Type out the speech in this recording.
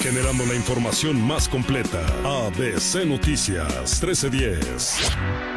generando la información más completa. ABC Noticias 1310.